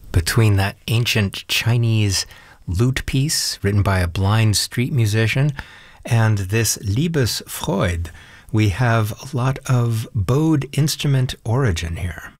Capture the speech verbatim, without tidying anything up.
Between that ancient Chinese lute piece written by a blind street musician and this Liebesfreude, we have a lot of bowed instrument origin here.